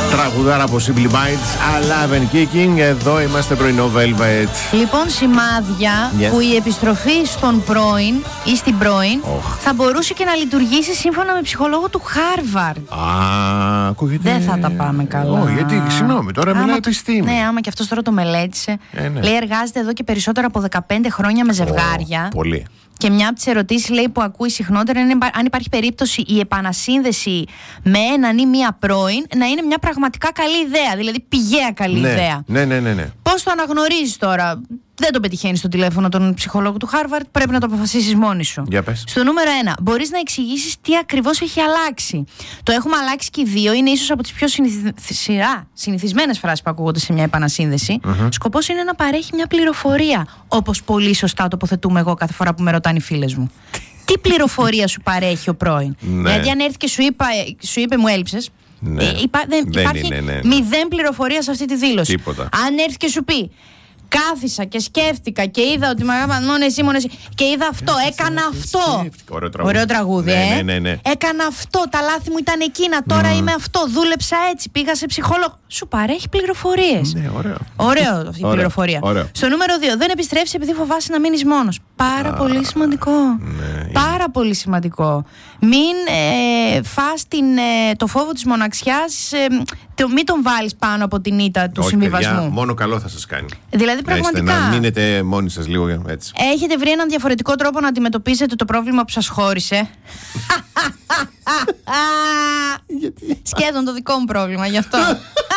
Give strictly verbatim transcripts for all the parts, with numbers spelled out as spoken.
Τραγουδάρα από Simple Minds, Alive and Kicking. Εδώ είμαστε πρωινό Velvet. Λοιπόν, σημάδια yes. που η επιστροφή στον πρώην ή στην πρώην oh. θα μπορούσε και να λειτουργήσει σύμφωνα με ψυχολόγο του Χάρβαρντ. Α, ακούγεται. Δεν θα τα πάμε καλά. Oh, γιατί, συγγνώμη, τώρα άμα μιλάει επιστήμη. Ναι, άμα και αυτό τώρα το μελέτησε. Ε, ναι. Λέει, εργάζεται εδώ και περισσότερα από δεκαπέντε χρόνια με ζευγάρια. Oh, πολύ. Και μια από τις ερωτήσεις, λέει, που ακούει συχνότερα είναι αν υπάρχει περίπτωση η επανασύνδεση με έναν ή μία πρώην να είναι μια πραγματικά καλή ιδέα. Δηλαδή πηγαία καλή ναι, ιδέα. Ναι, ναι, ναι, ναι. Πώς το αναγνωρίζεις τώρα? Δεν το πετυχαίνεις στο τηλέφωνο τον ψυχολόγο του Χάρβαρντ, πρέπει να το αποφασίσεις μόνη σου. Για πες. Στο νούμερο ένα, μπορείς να εξηγήσεις τι ακριβώς έχει αλλάξει. Το έχουμε αλλάξει και οι δύο, είναι ίσως από τις πιο συνηθι... συνηθισμένες φράσεις που ακούγονται σε μια επανασύνδεση. Mm-hmm. Σκοπός είναι να παρέχει μια πληροφορία, όπως πολύ σωστά τοποθετούμε εγώ κάθε φορά που με ρωτάνε οι φίλες μου. Τι πληροφορία σου παρέχει ο πρώην? Ναι. Δηλαδή, αν έρθει και σου, είπα, σου είπε, μου έλειψες. Ναι. Ε, υπά, δεν, δεν υπάρχει είναι, ναι, ναι. μηδέν πληροφορία σε αυτή τη δήλωση. Τίποτα. Αν έρθει και σου πει, κάθισα και σκέφτηκα και είδα ότι μ' αγαπάς μόνο εσύ, μόνο εσύ, και είδα αυτό, έκανα αυτό. Ωραίο τραγούδι. Ωραίο τραγούδι, ναι, ε. ναι, ναι, ναι. Έκανα αυτό, τα λάθη μου ήταν εκείνα, τώρα mm. είμαι αυτό, δούλεψα έτσι, πήγα σε ψυχολόγο. Σου παρέχει πληροφορίες. Ναι, ωραίο. Ωραίο αυτή η ωραίο, πληροφορία. Ωραίο. Στο νούμερο δύο, δεν επιστρέφεις επειδή φοβάσαι να μείνεις μόνος. Πάρα ah, πολύ σημαντικό. Ναι, Πάρα είναι. πολύ σημαντικό. Μην ε, φας την, ε, το φόβο της μοναξιάς, ε, το, μην τον βάλεις πάνω από την ήττα του Όχι, συμβιβασμού. Παιδιά, μόνο καλό θα σας κάνει. Δηλαδή, πραγματικά. Να μείνετε μόνοι σας λίγο έτσι. Έχετε βρει έναν διαφορετικό τρόπο να αντιμετωπίσετε το πρόβλημα που σας χώρισε? Γιατί? Σκέφτον το δικό μου πρόβλημα, γι' αυτό.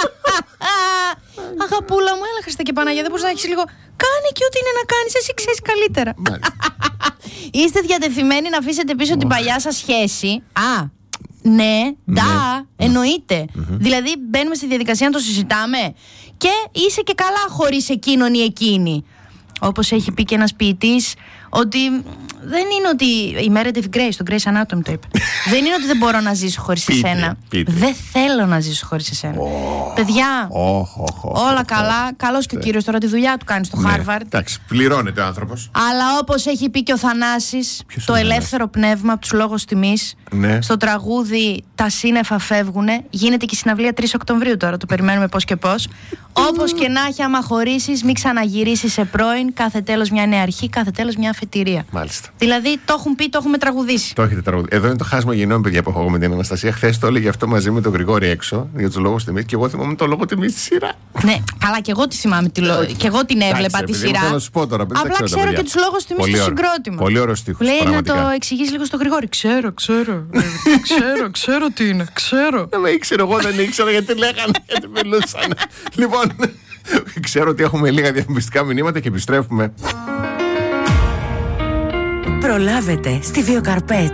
Αγαπούλα μου, έλα Χριστέ και Παναγία, δεν μπορείς να έχεις λίγο? Κάνε και ό,τι είναι να κάνεις, εσύ ξέρεις καλύτερα. Είστε διατεθειμένοι να αφήσετε πίσω την παλιά σας σχέση? Α, ναι, ντα, εννοείται. Δηλαδή μπαίνουμε στη διαδικασία να το συζητάμε και είσαι και καλά χωρίς εκείνον ή εκείνη. Όπως έχει πει και ένας ποιητής, ότι δεν είναι ότι η Meredith Grey στο Grey's Anatomy το είπε. Δεν είναι ότι δεν μπορώ να ζήσω χωρίς εσένα. Δεν θέλω να ζήσω χωρίς εσένα. Oh, Παιδιά, oh, oh, oh, όλα oh, καλά. Καλώς και ο κύριος τώρα τη δουλειά του κάνει στο Χάρβαρντ. Εντάξει, πληρώνεται ο άνθρωπος. Αλλά όπως έχει πει και ο Θανάσης, ποιος το ελεύθερο πνεύμα από τους λόγους τιμής, ναι. στο τραγούδι «Τα σύννεφα φεύγουνε», γίνεται και η συναυλία τρεις Οκτωβρίου τώρα, το περιμένουμε πώς και πώς. Όπως και να έχει, άμα χωρίσεις, μην ξαναγυρίσεις σε πρώην, κάθε τέλος μια νέα αρχή, κάθε τέλος μια αφετηρία. Μάλιστα. Δηλαδή το έχουν πει, το έχουμε τραγουδήσει. Το έχετε τραγουδίσει. Εδώ είναι το χάσμα γενναιών, παιδιά, που έχω εγώ με την Αναστασία. Χθες το έλεγε αυτό μαζί με τον Γρηγόρη έξω για τους λόγους τιμής και εγώ θυμάμαι το λόγο τιμής στη σειρά. Ναι, καλά, και εγώ τη θυμάμαι. Τη λο... και εγώ την έβλεπα Άξε, τη επειδή, σειρά. θέλω να σου πω τώρα, απλά ξέρω, ξέρω και τους λόγους τιμής στο συγκρότημα. Πολύ ωραίο στίχος. Λέει πραγματικά. Να το εξηγήσει λίγο στον Γρηγόρη. Ξέρω, ξέρω. ξέρω, ξέρω τι είναι. Ξέρω. Δεν με ήξερα, εγώ δεν ήξερα γιατί λέγανε, γιατί μιλούσαν. Λοιπόν, ξέρω ότι έχουμε λίγα διαφημιστικά μηνύματα και επιστρέφουμε. Προλάβετε στη Βιοκαρπέτ.